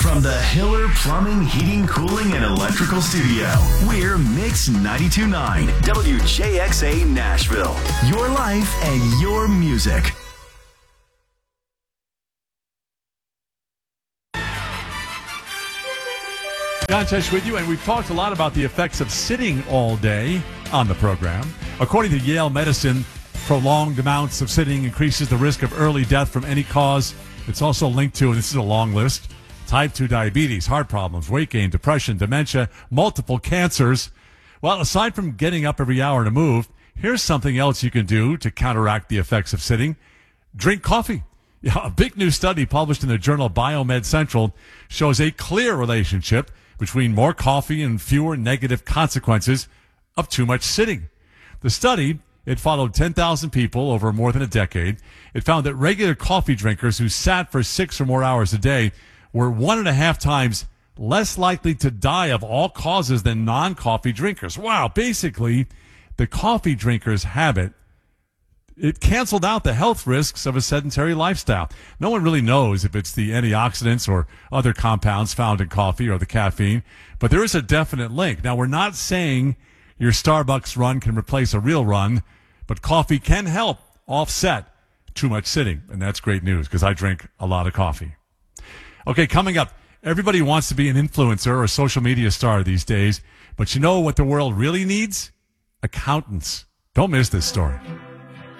From the Hiller Plumbing, Heating, Cooling, and Electrical Studio, we're Mix 92.9 WJXA Nashville. Your life and your music. John Tesh with you, and we've talked a lot about the effects of sitting all day on the program. According to Yale Medicine, prolonged amounts of sitting increases the risk of early death from any cause. It's also linked to, and this is a long list, type 2 diabetes, heart problems, weight gain, depression, dementia, multiple cancers. Well, aside from getting up every hour to move, here's something else you can do to counteract the effects of sitting. Drink coffee. Yeah, a big new study published in the journal Biomed Central shows a clear relationship between more coffee and fewer negative consequences of too much sitting. The study, it followed 10,000 people over more than a decade. It found that regular coffee drinkers who sat for 6 or more hours a day were 1.5 times less likely to die of all causes than non-coffee drinkers. Wow, basically, the coffee drinkers' habit, it canceled out the health risks of a sedentary lifestyle. No one really knows if it's the antioxidants or other compounds found in coffee or the caffeine, but there is a definite link. Now, we're not saying your Starbucks run can replace a real run, but coffee can help offset too much sitting, and that's great news because I drink a lot of coffee. Okay, coming up, everybody wants to be an influencer or a social media star these days, but you know what the world really needs? Accountants. Don't miss this story.